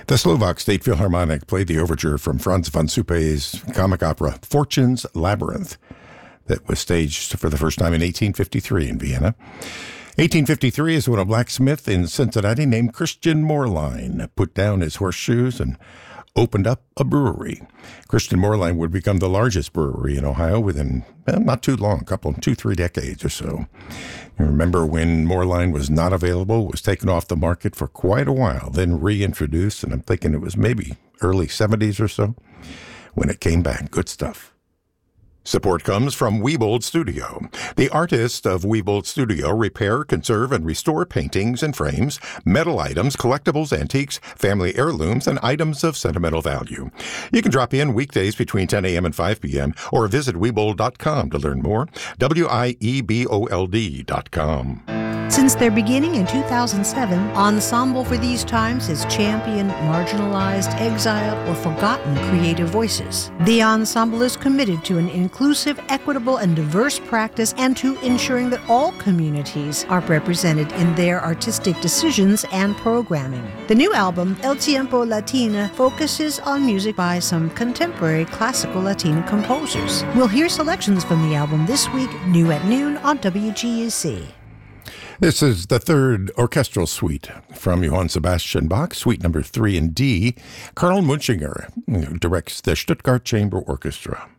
The Slovak State Philharmonic played the overture from Franz von Suppe's comic opera Fortune's Labyrinth that was staged for the first time in 1853 in Vienna. 1853 is when a blacksmith in Cincinnati named Christian Moerlein put down his horseshoes and opened up a brewery. Christian Moerlein would become the largest brewery in Ohio within not too long, 2-3 decades or so. You remember when Moerlein was not available, was taken off the market for quite a while, then reintroduced, and I'm thinking it was maybe early 70s or so when it came back. Good stuff. Support comes from Wiebold Studio. The artists of Wiebold Studio repair, conserve, and restore paintings and frames, metal items, collectibles, antiques, family heirlooms, and items of sentimental value. You can drop in weekdays between 10 a.m. and 5 p.m. or visit Wiebold.com to learn more. WIEBOLD.com. Since their beginning in 2007, Ensemble for These Times has championed marginalized, exiled, or forgotten creative voices. The Ensemble is committed to an inclusive, equitable, and diverse practice and to ensuring that all communities are represented in their artistic decisions and programming. The new album, El Tiempo Latina, focuses on music by some contemporary classical Latina composers. We'll hear selections from the album this week, new at noon on WGUC. This is the third orchestral suite from Johann Sebastian Bach, suite number 3 in D. Karl Munchinger directs the Stuttgart Chamber Orchestra.